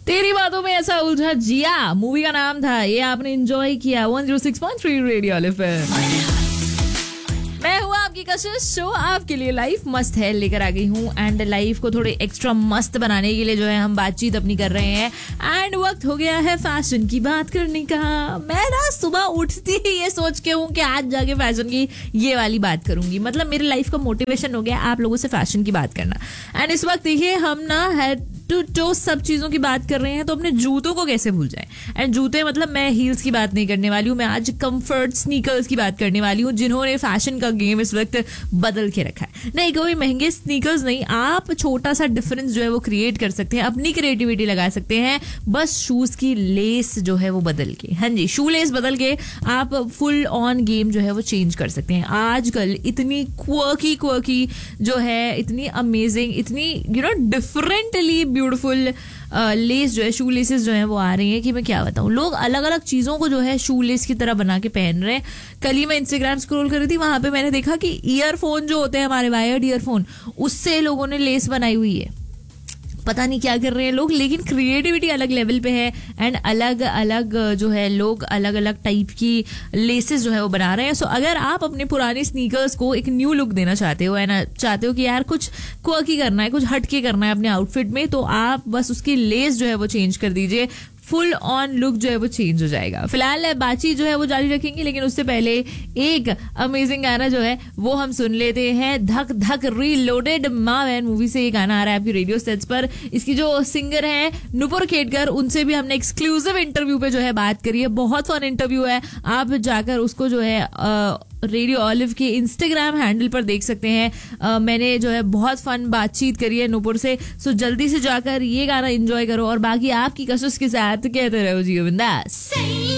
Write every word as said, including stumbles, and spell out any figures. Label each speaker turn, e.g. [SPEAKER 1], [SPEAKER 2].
[SPEAKER 1] तेरी बातों में ऐसा उलझा जिया मूवी का नाम था, ये आपने एंजॉय किया वन ओ six point three radio FM. मैं हूँ आपकी कशिश, शो आपके लिए लाइफ मस्त है लेकर आ गई हूँ। एंड लाइफ को थोड़े एक्स्ट्रा मस्त बनाने के लिए जो है हम बातचीत अपनी कर रहे हैं। एंड वक्त हो गया है फैशन की बात करने का। मैं ना सुबह उठती ही ये सोच के हूँ कि आज जाके फैशन की ये वाली बात करूंगी। मतलब मेरी लाइफ का मोटिवेशन हो गया आप लोगों से फैशन की बात करना। एंड इस वक्त देखिए हम ना हेड टू टो सब चीजों की बात कर रहे हैं, तो अपने जूतों को कैसे भूल जाएं। एंड जूते मतलब मैं हील्स की बात नहीं करने वाली हूँ, मैं आज कंफर्ट स्नीकर्स की बात करने वाली हूँ, जिन्होंने फैशन का गेम इस वक्त बदल के रखा है। नहीं कोई महंगे स्नीकर्स नहीं, आप छोटा सा डिफरेंस जो है वो क्रिएट कर सकते हैं, अपनी क्रिएटिविटी लगा सकते हैं, बस शूज की लेस जो है वो बदल के। हाँ जी, शू लेस बदल के आप फुल ऑन गेम जो है वो चेंज कर सकते हैं। आजकल इतनी क्वर्की क्वर्की जो है, इतनी अमेजिंग, इतनी you know differently beautiful less जो है, शू लेसेस जो है वो आ रही है कि मैं क्या बताऊं। लोग अलग अलग चीजों को जो है शू लेस की तरह बना के पहन रहे हैं। कल ही मैं इंस्टाग्राम स्क्रॉल कर रही थी, वहां पे मैंने देखा कि ईयरफोन जो होते हैं हमारे वायर्ड ईयरफोन, उससे लोगों ने लेस बनाई हुई है। पता नहीं क्या कर रहे हैं लोग, लेकिन क्रिएटिविटी अलग लेवल पे है। एंड अलग अलग जो है लोग अलग अलग टाइप की लेसेस जो है वो बना रहे हैं। सो so, अगर आप अपने पुराने स्नीकर्स को एक न्यू लुक देना चाहते हो, है ना, चाहते हो कि यार कुछ क्वर्की करना है, कुछ हटके करना है अपने आउटफिट में, तो आप बस उसकी लेस जो है वो चेंज कर दीजिए, फुल ऑन लुक जो है वो चेंज हो जाएगा। फिलहाल बातचीत जो है वो जारी रखेंगे, लेकिन उससे पहले एक अमेजिंग गाना जो है वो हम सुन लेते हैं। धक धक रीलोडेड माँ बहन मूवी से ये गाना आ रहा है आपकी रेडियो सेट्स पर। इसकी जो सिंगर है नुपुर खेड़कर, उनसे भी हमने एक्सक्लूसिव इंटरव्यू पे जो है बात करी है। बहुत फन इंटरव्यू है, आप जाकर उसको जो है आ, रेडियो ऑलिव के इंस्टाग्राम हैंडल पर देख सकते हैं। आ, मैंने जो है बहुत फन बातचीत करी है नुपुर से। सो जल्दी से जाकर ये गाना एंजॉय करो और बाकी आपकी कशिश के साथ कहते रहो जियो बिंदास।